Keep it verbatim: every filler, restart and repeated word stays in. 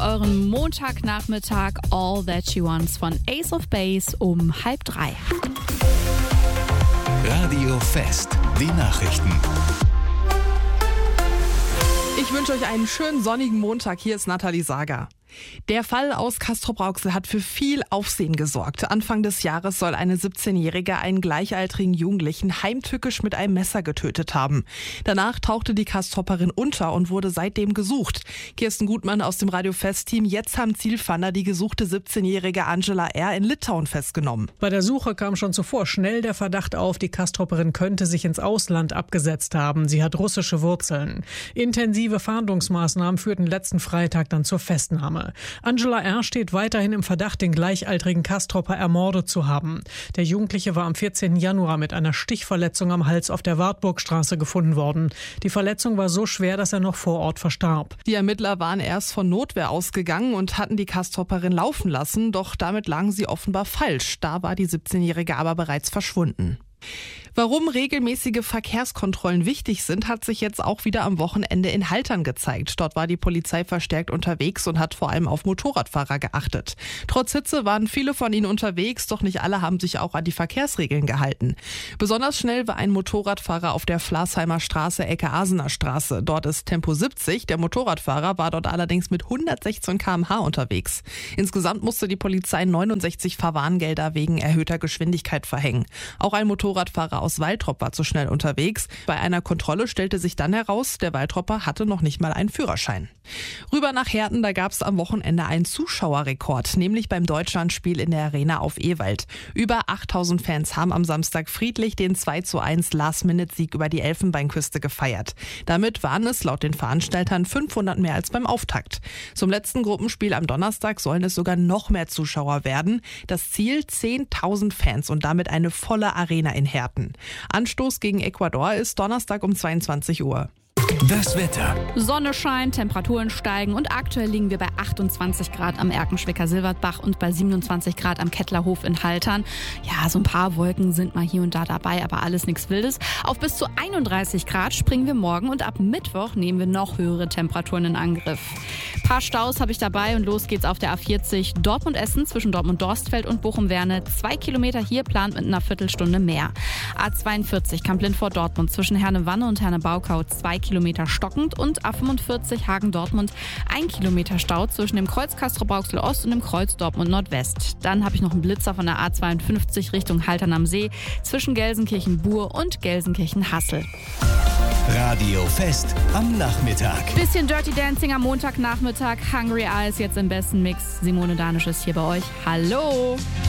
euren Montagnachmittag All That She Wants von Ace of Base um halb drei. Radio Fest, die Nachrichten. Ich wünsche euch einen schönen sonnigen Montag. Hier ist Nathalie Sager. Der Fall aus Castrop-Rauxel hat für viel Aufsehen gesorgt. Anfang des Jahres soll eine siebzehnjährige einen gleichaltrigen Jugendlichen heimtückisch mit einem Messer getötet haben. Danach tauchte die Castropperin unter und wurde seitdem gesucht. Kirsten Gutmann aus dem Radio Fest-Team. Jetzt haben Zielfahnder die gesuchte siebzehnjährige Angela R. in Litauen festgenommen. Bei der Suche kam schon zuvor schnell der Verdacht auf, die Castropperin könnte sich ins Ausland abgesetzt haben. Sie hat russische Wurzeln. Intensive Fahndungsmaßnahmen führten letzten Freitag dann zur Festnahme. Angela R. steht weiterhin im Verdacht, den gleichaltrigen Castropper ermordet zu haben. Der Jugendliche war am vierzehnten Januar mit einer Stichverletzung am Hals auf der Wartburgstraße gefunden worden. Die Verletzung war so schwer, dass er noch vor Ort verstarb. Die Ermittler waren erst von Notwehr ausgegangen und hatten die Castropperin laufen lassen, doch damit lagen sie offenbar falsch. Da war die siebzehnjährige aber bereits verschwunden. Warum regelmäßige Verkehrskontrollen wichtig sind, hat sich jetzt auch wieder am Wochenende in Haltern gezeigt. Dort war die Polizei verstärkt unterwegs und hat vor allem auf Motorradfahrer geachtet. Trotz Hitze waren viele von ihnen unterwegs, doch nicht alle haben sich auch an die Verkehrsregeln gehalten. Besonders schnell war ein Motorradfahrer auf der Flarsheimer Straße, Ecke Asener Straße. Dort ist Tempo siebzig. Der Motorradfahrer war dort allerdings mit hundertsechzehn Kilometer pro Stunde unterwegs. Insgesamt musste die Polizei neunundsechzig Verwarnggelder wegen erhöhter Geschwindigkeit verhängen. Auch ein Motorradfahrer aus Waltrop war zu schnell unterwegs. Bei einer Kontrolle stellte sich dann heraus, der Waltropper hatte noch nicht mal einen Führerschein. Rüber nach Herten, da gab es am Wochenende einen Zuschauerrekord, nämlich beim Deutschlandspiel in der Arena auf Ewald. Über achttausend Fans haben am Samstag friedlich den zwei zu eins Last-Minute-Sieg über die Elfenbeinküste gefeiert. Damit waren es laut den Veranstaltern fünfhundert mehr als beim Auftakt. Zum letzten Gruppenspiel am Donnerstag sollen es sogar noch mehr Zuschauer werden. Das Ziel zehntausend Fans und damit eine volle Arena in Herten. Anstoß gegen Ecuador ist Donnerstag um zweiundzwanzig Uhr. Das Wetter. Sonne scheint, Temperaturen steigen und aktuell liegen wir bei achtundzwanzig Grad am Erkenschwicker Silbertbach und bei siebenundzwanzig Grad am Kettlerhof in Haltern. Ja, so ein paar Wolken sind mal hier und da dabei, aber alles nichts Wildes. Auf bis zu einunddreißig Grad springen wir morgen und ab Mittwoch nehmen wir noch höhere Temperaturen in Angriff. Ein paar Staus habe ich dabei und los geht's auf der A vierzig Dortmund-Essen zwischen Dortmund-Dorstfeld und Bochum-Werne. Zwei Kilometer hier plant mit einer Viertelstunde mehr. A zweiundvierzig Kamp-Lindfort-Dortmund zwischen Herne-Wanne und Herne-Baukau zwei Kilometer stockend und A fünfundvierzig Hagen-Dortmund ein Kilometer Stau zwischen dem Kreuz Castrop-Rauxel Ost und dem Kreuz Dortmund Nordwest. Dann habe ich noch einen Blitzer von der A zweiundfünfzig Richtung Haltern am See zwischen Gelsenkirchen-Bur und Gelsenkirchen-Hassel. Radio Fest am Nachmittag. Bisschen Dirty Dancing am Montagnachmittag. Hungry Eyes jetzt im besten Mix. Simone Danisch ist hier bei euch. Hallo!